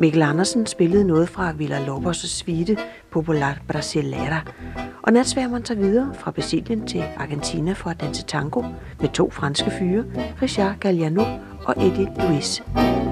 Mikkel Andersen spillede noget fra Villa-Lobos' suite Popular Brasileira, og natsværmeren tager videre fra Brasilien til Argentina for at danse tango med 2 franske fyre, Richard Galliano og Eddie Luis.